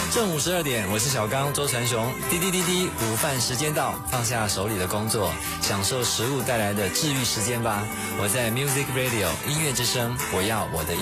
正午12点，我是小刚周传雄。滴滴滴滴，午饭时间到，放下手里的工作，享受食物带来的治愈时间吧。我在 Music Radio 音乐之声，我要我的